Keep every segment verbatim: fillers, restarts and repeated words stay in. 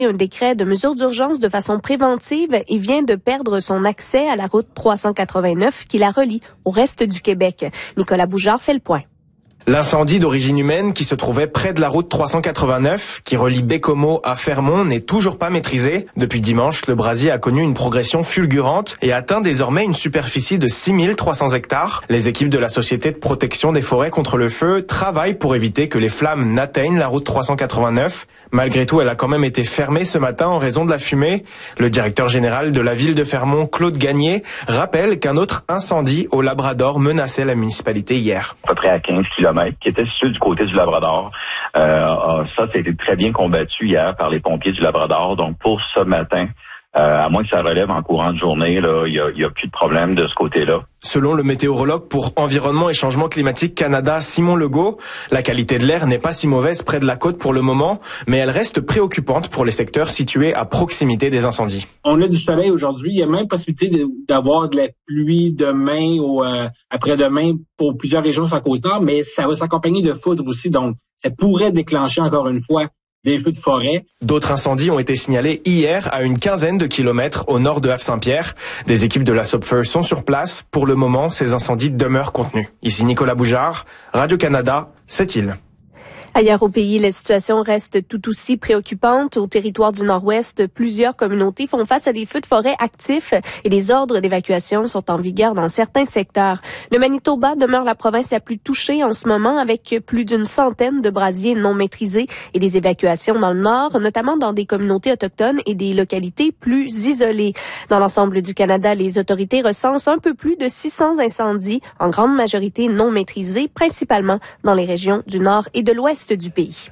un décret de mesures d'urgence de façon préventive et vient de perdre son accès à la route trois cent quatre-vingt-neuf qui la relie au reste du Québec. Nicolas Boujard fait le point. L'incendie d'origine humaine qui se trouvait près de la route trois cent quatre-vingt-neuf, qui relie Baie-Comeau à Fermont, n'est toujours pas maîtrisé. Depuis dimanche, le brasier a connu une progression fulgurante et atteint désormais une superficie de six mille trois cents hectares. Les équipes de la Société de protection des forêts contre le feu travaillent pour éviter que les flammes n'atteignent la route trois cent quatre-vingt-neuf. Malgré tout, elle a quand même été fermée ce matin en raison de la fumée. Le directeur général de la ville de Fermont, Claude Gagné, rappelle qu'un autre incendie au Labrador menaçait la municipalité hier. À peu près à quinze kilomètres, qui était situé du côté du Labrador. Euh, ça, ça a été très bien combattu hier par les pompiers du Labrador. Donc, pour ce matin, euh, à moins que ça relève en courant de journée, là, il y a, il y a plus de problème de ce côté-là. Selon le météorologue pour Environnement et Changement climatique Canada, Simon Legault, la qualité de l'air n'est pas si mauvaise près de la côte pour le moment, mais elle reste préoccupante pour les secteurs situés à proximité des incendies. On a du soleil aujourd'hui, il y a même possibilité d'avoir de la pluie demain ou euh, après-demain pour plusieurs régions sur la côte nord, mais ça va s'accompagner de foudre aussi, donc ça pourrait déclencher encore une fois des feux de forêt. D'autres incendies ont été signalés hier à une quinzaine de kilomètres au nord de Havre-Saint-Pierre. Des équipes de la Sopfeu sont sur place. Pour le moment, ces incendies demeurent contenus. Ici Nicolas Boujard, Radio-Canada, Sept-Îles. Ailleurs au pays, la situation reste tout aussi préoccupante. Au territoire du Nord-Ouest, plusieurs communautés font face à des feux de forêt actifs et des ordres d'évacuation sont en vigueur dans certains secteurs. Le Manitoba demeure la province la plus touchée en ce moment avec plus d'une centaine de brasiers non maîtrisés et des évacuations dans le Nord, notamment dans des communautés autochtones et des localités plus isolées. Dans l'ensemble du Canada, les autorités recensent un peu plus de six cents incendies, en grande majorité non maîtrisés, principalement dans les régions du Nord et de l'Ouest du pays.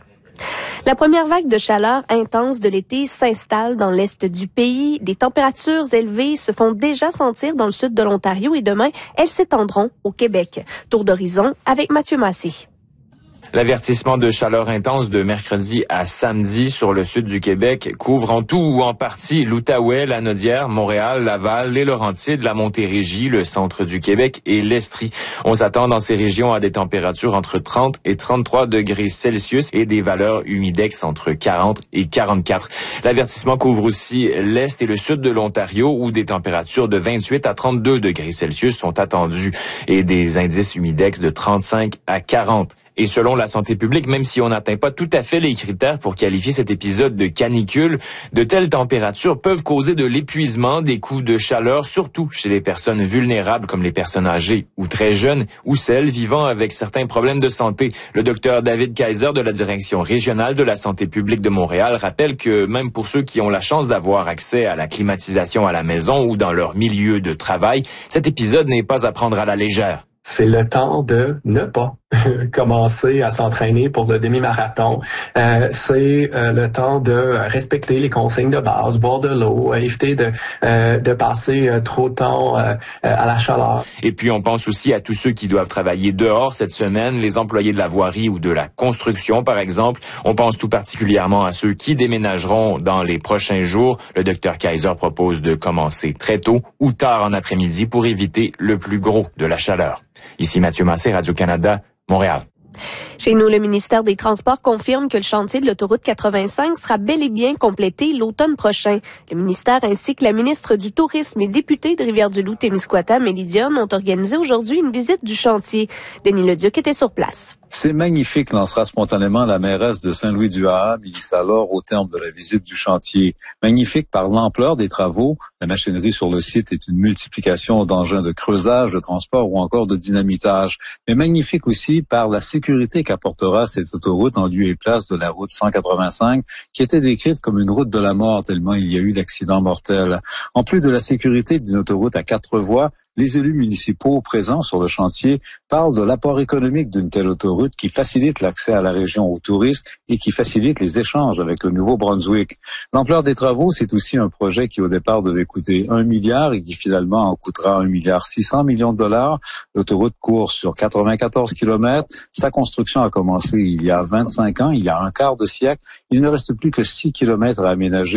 La première vague de chaleur intense de l'été s'installe dans l'est du pays. Des températures élevées se font déjà sentir dans le sud de l'Ontario et demain, elles s'étendront au Québec. Tour d'horizon avec Mathieu Massé. L'avertissement de chaleur intense de mercredi à samedi sur le sud du Québec couvre en tout ou en partie l'Outaouais, la Nodière, Montréal, Laval, les Laurentides, la Montérégie, le centre du Québec et l'Estrie. On s'attend dans ces régions à des températures entre trente et trente-trois degrés Celsius et des valeurs humidex entre quarante et quarante-quatre. L'avertissement couvre aussi l'Est et le sud de l'Ontario où des températures de vingt-huit à trente-deux degrés Celsius sont attendues et des indices humidex de trente-cinq à quarante. Et selon la santé publique, même si on n'atteint pas tout à fait les critères pour qualifier cet épisode de canicule, de telles températures peuvent causer de l'épuisement, des coups de chaleur, surtout chez les personnes vulnérables comme les personnes âgées ou très jeunes ou celles vivant avec certains problèmes de santé. Le docteur David Kaiser de la Direction régionale de la santé publique de Montréal rappelle que même pour ceux qui ont la chance d'avoir accès à la climatisation à la maison ou dans leur milieu de travail, cet épisode n'est pas à prendre à la légère. C'est le temps de ne pas commencer à s'entraîner pour le demi-marathon. Euh, c'est euh, le temps de respecter les consignes de base, boire de l'eau, éviter de, euh, de passer euh, trop de temps euh, à la chaleur. Et puis on pense aussi à tous ceux qui doivent travailler dehors cette semaine, les employés de la voirie ou de la construction par exemple. On pense tout particulièrement à ceux qui déménageront dans les prochains jours. Le docteur Kaiser propose de commencer très tôt ou tard en après-midi pour éviter le plus gros de la chaleur. Ici Mathieu Massé, Radio-Canada, Montréal. Chez nous, le ministère des Transports confirme que le chantier de l'autoroute quatre-vingt-cinq sera bel et bien complété l'automne prochain. Le ministère ainsi que la ministre du Tourisme et députée de Rivière-du-Loup-Témiscouata, Mélie Dionne, ont organisé aujourd'hui une visite du chantier. Denis Leduc était sur place. C'est magnifique, lancera spontanément la mairesse de Saint-Louis-du-Ha, Mélissa Laure, au terme de la visite du chantier. Magnifique par l'ampleur des travaux. La machinerie sur le site est une multiplication d'engins de creusage, de transport ou encore de dynamitage. Mais magnifique aussi par la sécurité qu'apportera cette autoroute en lieu et place de la route cent quatre-vingt-cinq, qui était décrite comme une route de la mort tellement il y a eu d'accidents mortels. En plus de la sécurité d'une autoroute à quatre voies, les élus municipaux présents sur le chantier parlent de l'apport économique d'une telle autoroute qui facilite l'accès à la région aux touristes et qui facilite les échanges avec le Nouveau-Brunswick. L'ampleur des travaux, c'est aussi un projet qui au départ devait coûter un milliard et qui finalement en coûtera un milliard six cents millions de dollars. L'autoroute court sur quatre-vingt-quatorze kilomètres. Sa construction a commencé il y a vingt-cinq ans, il y a un quart de siècle. Il ne reste plus que six kilomètres à aménager, ce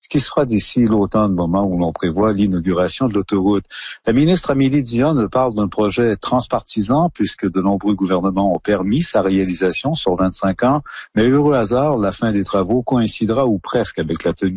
ce qui se fera d'ici l'automne, moment où l'on prévoit l'inauguration de l'autoroute. La ministre Amélie Dionne parle d'un projet transpartisan puisque de nombreux gouvernements ont permis sa réalisation sur vingt-cinq ans, mais heureux hasard, la fin des travaux coïncidera ou presque avec la tenue